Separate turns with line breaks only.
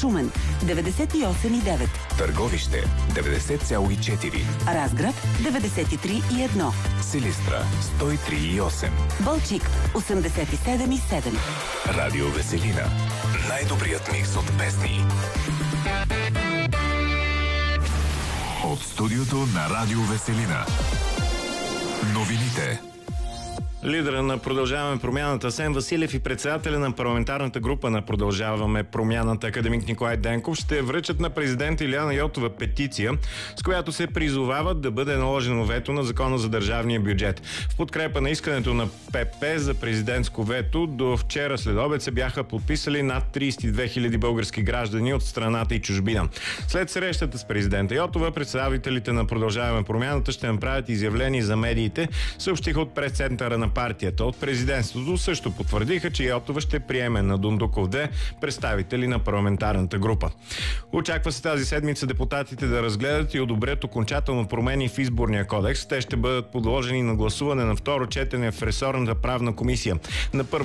Шумен 98,9,
Търговище 90,4,
Разград 93,1,
Силистра 103,8,
Балчик 87,7.
Радио Веселина. Най-добрият микс от песни. От студиото на Радио Веселина. Новините.
Лидера на Продължаваме промяната Асен Василев и председателя на парламентарната група на Продължаваме промяната академик Николай Денков ще връчат на президента Илияна Йотова петиция, с която се призовават да бъде наложено вето на Закона за държавния бюджет. В подкрепа на искането на ПП за президентско вето до вчера след обед се бяха подписали над 32 000 български граждани от страната и чужбина. След срещата с президента Йотова, представителите на Продължаваме промяната ще направят изявление за медиите, съобщиха от прес-центъра на партията. От президентството също потвърдиха, че Йотова ще приеме на Дондуковде представители на парламентарната група. Очаква се тази седмица депутатите да разгледат и одобрят окончателно промени в изборния кодекс. Те ще бъдат подложени на гласуване на второ четене в ресорната правна комисия. На първо